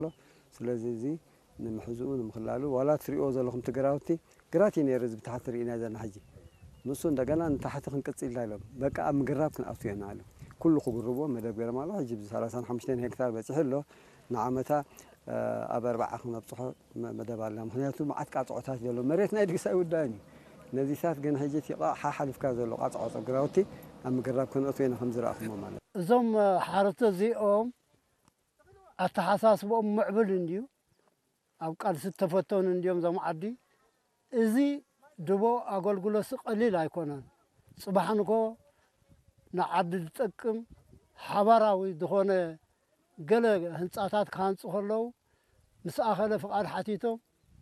ስለዚህ ንምሕዝኡ ንምኽላሉ ولا ትሪኦ ዘለኹም ትግራውቲ ግራቲ ነይሩ ዝብታሓት ርኢና ዘለና ሕጂ ንሱ እንደገና ንታሕቲ ክንቅጽል ኢሎም በቃ ኣብ ምግራብ ክንኣቱ ኢና አሉ ኩሉ ክግርቦ መደብ ገረማ ኣሎ ሕጂ 35 ሄክታር በጽሕሎ ንዓመታ ኣብ 4 ክነብጽሖ መደብ ኣላ ምክንያቱ ማዓት ቃጽዖታት ዘሎ መሬት ናይ ድግሳይ ውዳእኒ ነዚሳት ግን ሕጂ ሓሓልፍካ ዘሎ ቃጽዖ ግራውቲ ኣብ ምግራብ ክንኣቱ ኢና ከምዝረኣኹሞ ማለት እዞም ሓረቶ እዚኦም ኣተሓሳስቦም ምዕብል እንድዩ ኣብ ቃልሲ ተፈተኑ እንድዮም ዞም ዓዲ እዚ ድቦ ኣገልግሎት ቀሊል ኣይኮነን ጽባሕንኮ ንዓዲ ዝጠቅም ሓባራዊ ዝኾነ ገለ ህንጻታት ካንጹ ከለዉ ምስ ኣኸለ ፍቃድ ሓቲቶም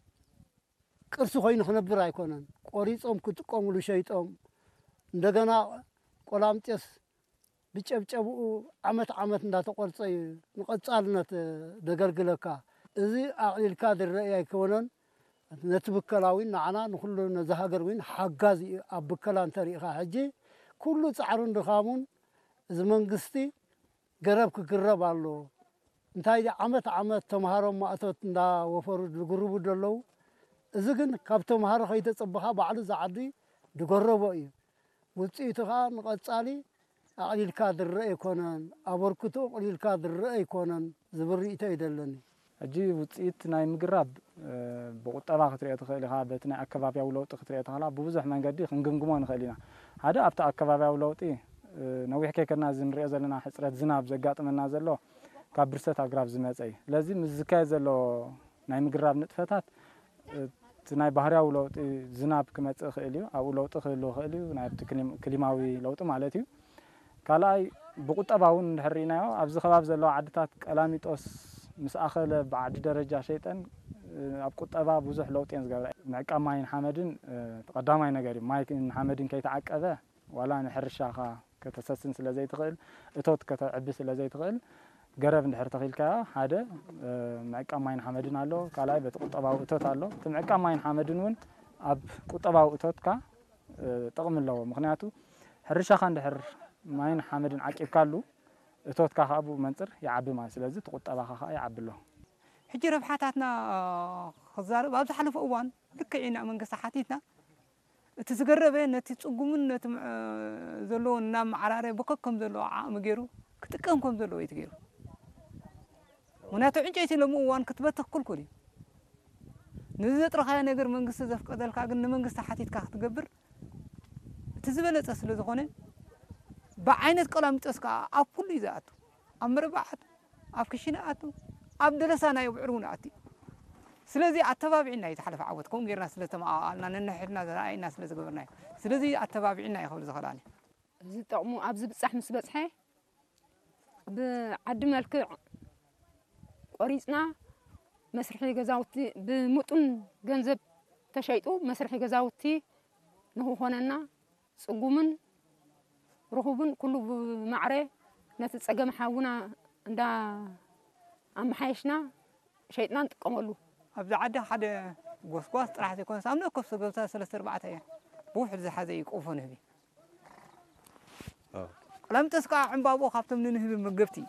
ቅርሲ ኮይኑ ክነብር ኣይኮነን ቆሪጾም ክጥቀምሉ ሸይጦም እንደገና ቆላምጤስ ብጨብጨብኡ ዓመት እንዳተቆርጸ ንቐጻልነት ደገልግለካ እዚ ኣቕሊልካ ዝረአይ ኣይኮነን ነቲ ብከላዊ ንዓና ንኩሉ ነዝሃገር ወይን ሓጋዝ ኣብ ብከላ እንተሪኢኻ ሕጂ ኩሉ ጻዕሩን ድኻሙን እዚ መንግስቲ ገረብ ክግረብ ኣሎ እንታይ ዓመት ተምሃሮም ማእቶት እንዳወፈሩ ዝግርቡ ደለው እዚ ግን ካብ ተምሃሮ ከይተጸበኻ ባዕሉ ዝዓዲ ድገረቦ እዩ ውጽኢትኻ ንቐጻሊ ኣቕሊልካ ዝረአ ኣይኮነን ኣበርክቶ ኣቕሊልካ ዝረአ ኣይኮነን ዝብርኢቶ ይደለኒ ሕጂ ውጽኢት ናይ ምግራብ ብቁጠባ ክትሪኦ ትኽእል ኢኻ በቲ ናይ ኣከባብያዊ ለውጢ ክትሪኦ ትኽእላ ብብዙሕ መንገዲ ክንግምግሞ ንኽእል ኢና ሓደ ኣብቲ ኣከባብያዊ ለውጢ ነዊሕ ከይከድና ዝንሪኦ ዘለና ሕፅረት ዝናብ ዘጋጥመና ዘሎ ካብ ብርሰት ኣግራብ ዝመፀ እዩ ስለዚ ምስ ዝካየድ ዘሎ ናይ ምግራብ ንጥፈታት እቲ ናይ ባህርያዊ ለውጢ ዝናብ ክመፅእ ክእል እዩ ኣብኡ ለውጢ ክህሉ ክእል እዩ ናይ ክሊማዊ ለውጢ ማለት እዩ ካልኣይ ብቁጠባ እውን እንድሕር ሪእናዮ ኣብዚ ከባቢ ዘለዋ ዓድታት ቀላሚጦስ ምስ ኣኸለ ብዓዲ ደረጃ ሸይጠን ኣብ ቁጠባ ብዙሕ ለውጢ እየን ዝገብራ ምዕቃብ ማይን ሓመድን ተቐዳማይ ነገር እዩ ማይን ሓመድን ከይተዓቀበ ዋላ ንሕርሻኻ ከተሰስን ስለ ዘይትኽእል እቶት ከተዕቢ ስለ ዘይትኽእል ገረብ እንድሕር ተኺልካዮ ሓደ ምዕቃብ ማይን ሓመድን ኣሎ ካልኣይ በቲ ቁጠባዊ እቶት ኣሎ እቲ ምዕቃብ ማይን ሓመድን እውን ኣብ ቁጠባዊ እቶትካ ጥቕሚ ኣለዎ ምክንያቱ ሕርሻኻ እንድሕር ማይን ሓመድን ዓቂብካሉ እቶትካ ኻቡ መንፅር ይዓቢ ማለት ስለዚ ተቁጠባኻ ኸ ይዓቢ ኣሎ ሕጂ ረብሓታትና ክዛረብ ኣብ ዝሓለፈ እዋን ልክዕ ኢና መንግስቲ ሓቲትና እቲ ዝገረበ ነቲ ጽጉምን ነቲ ዘለዎ ናብ ማዕራረ በከም ዘለዎ ዓቕሚ ገይሩ ክጥቀም ከም ዘለዎ እዩ ገይሩ ምክንያቱ ዕንጨይቲ ሎሚ እዋን ክትበትኽ ኩልኩል እዩ ነዚ ዘጥረኻዮ ነገር መንግስቲ ዘፍቀደልካ ግን ንመንግስቲ ሓቲትካ ክትገብር እቲ ዝበለፀ ስለ ዝኾነ بعينت كلام تسكا أب كل ذات أمر بعد أب كشينا أتو أب درسنا يبعرون أتي سلزي التبابعنا يتحلف عودكم غير ناس لتما أننا نحرنا زراعي ناس لزقبرنا سلزي التبابعنا يخول زخلاني زي طعمو أبز بصح مسبصحي بعد ملك قريصنا مسرحي غزاوتي بمطن ገንዘብ ተሸይጡ مسرحي غزاوتي نهو ሆነና ጽጉምን رهوبن كله معره نتسجم حاونا عند أم حيشنا شيطان تقملو أبدا عدا حدا قص راح يكون سامنا كوس قبلتها 3-4 أيام بوح زي حدا يقوفون هبي لم تسقع عن بابو خافت من هبي مقفتي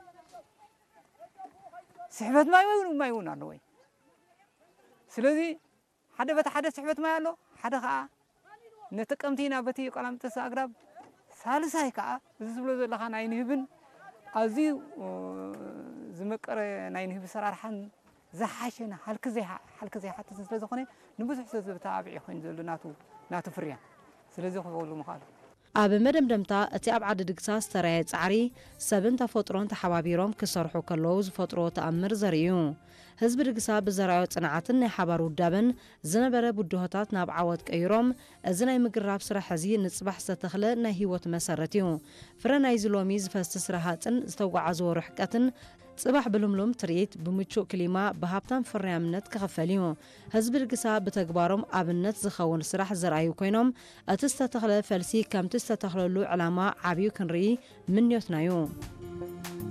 سحبت ما يون على وين سلذي حدا بتحدث سحبت ما يالو حدا خا نتقمتينا بتي قلم تساقرب ثالثاي كا زبلو زلخا ناين هبن ازي زمقر ناين هب سرارحن زحاشنا حلك زي حتى ስለዝኾነ ንብዙሕ ሰብ ተባብዒ ኮይኑ ዘሎ ናቱ ፍርያ ስለዚ ክውሉ መኻል ኣብ መደምደምታ እቲ ኣብ ዓዲ ድግሳስ ተራየ ጻዕሪ ሰብን ተፈጥሮን ተሓባቢሮም ክሰርሑ ከለዉ ዝፈጥሮ ተኣምር ዘርእዩ ህዝቢ ድግሳ ብዘራዮ ጽንዓትን ናይ ሓባር ውዳበን ዝነበረ ቡድሆታት ናብ ዓወት ቀይሮም እዚ ናይ ምግራብ ስራሕ እዚ ንጽባሕ ዝተተኽለ ናይ ህይወት መሰረት እዩ ፍረ ናይ ዝሎሚ ዝፈስቲ ስራሓትን ዝተጓዓዘ ርሕቀትን ጽባሕ ብልምሎም ትርኢት ብምቹእ ክሊማ ብሃብታም ፍርያምነት ክኸፈል እዩ ህዝቢ ድግሳ ብተግባሮም ኣብነት ዝኸውን ስራሕ ዘርኣዩ ኮይኖም እቲ ዝተተኽለ ፈልሲ ከምቲ ዝተተኽለሉ ዕላማ ዓብዩ ክንርኢ ምንዮትና እዩ